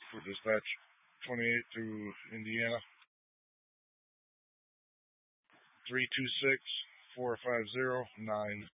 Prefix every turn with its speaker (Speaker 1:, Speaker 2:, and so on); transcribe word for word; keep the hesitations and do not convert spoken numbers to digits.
Speaker 1: for dispatch twenty-eight to Indiana. three two six, four five zero, nine